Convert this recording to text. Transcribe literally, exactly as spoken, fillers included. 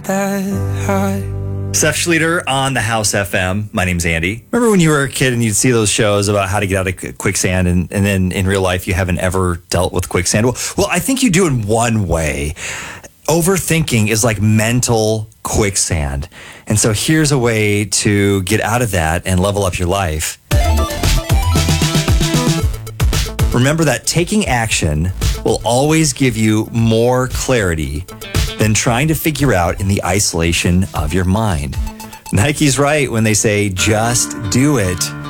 that high. Seth Schleter on the House F M. My name's Andy. Remember when you were a kid and you'd see those shows about how to get out of quicksand, and, and then in real life you haven't ever dealt with quicksand? Well, well, I think you do in one way. Overthinking is like mental quicksand. And so here's a way to get out of that and level up your life. Remember that taking action will always give you more clarity than trying to figure out in the isolation of your mind. Nike's right when they say, just do it.